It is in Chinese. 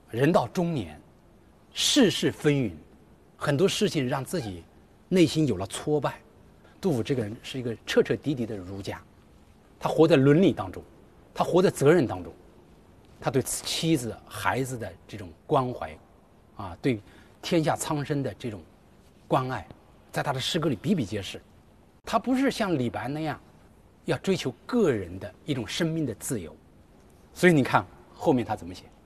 人到中年，世事纷纭，很多事情让自己内心有了挫败。杜甫这个人是一个彻彻底底的儒家，他活在伦理当中，他活在责任当中，他对妻子孩子的这种关怀，对天下苍生的这种关爱，在他的诗歌里比比皆是。他不是像李白那样要追求个人的一种生命的自由，所以你看后面他怎么写。